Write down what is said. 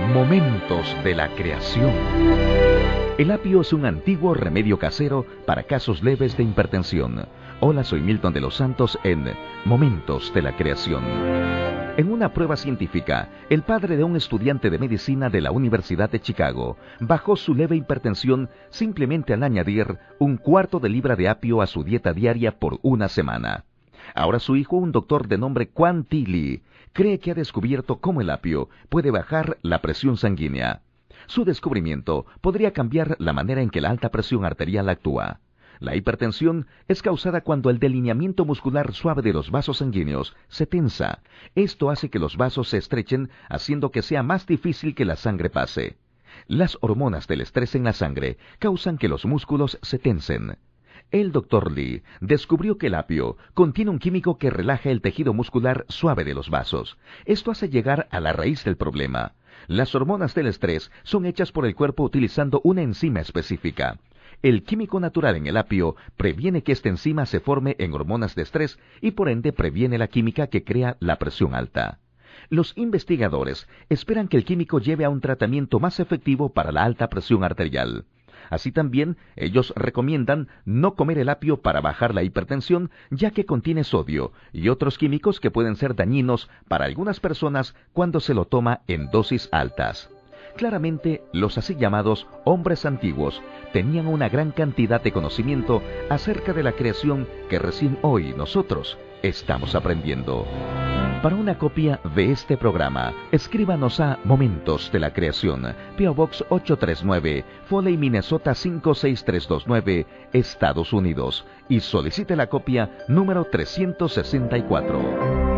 Momentos de la creación. El apio es un antiguo remedio casero para casos leves de hipertensión. Hola, soy Milton de los Santos en Momentos de la Creación. En una prueba científica, el padre de un estudiante de medicina de la Universidad de Chicago bajó su leve hipertensión simplemente al añadir un cuarto de libra de apio a su dieta diaria por una semana. Ahora su hijo, un doctor de nombre Quan Thi Lee, cree que ha descubierto cómo el apio puede bajar la presión sanguínea. Su descubrimiento podría cambiar la manera en que la alta presión arterial actúa. La hipertensión es causada cuando el delineamiento muscular suave de los vasos sanguíneos se tensa. Esto hace que los vasos se estrechen, haciendo que sea más difícil que la sangre pase. Las hormonas del estrés en la sangre causan que los músculos se tensen. El Dr. Lee descubrió que el apio contiene un químico que relaja el tejido muscular suave de los vasos. Esto hace llegar a la raíz del problema. Las hormonas del estrés son hechas por el cuerpo utilizando una enzima específica. El químico natural en el apio previene que esta enzima se forme en hormonas de estrés y por ende previene la química que crea la presión alta. Los investigadores esperan que el químico lleve a un tratamiento más efectivo para la alta presión arterial. Así también, ellos recomiendan no comer el apio para bajar la hipertensión, ya que contiene sodio y otros químicos que pueden ser dañinos para algunas personas cuando se lo toma en dosis altas. Claramente, los así llamados hombres antiguos tenían una gran cantidad de conocimiento acerca de la creación que recién hoy nosotros estamos aprendiendo. Para una copia de este programa, escríbanos a Momentos de la Creación, P.O. Box 839, Foley, Minnesota 56329, Estados Unidos, y solicite la copia número 364.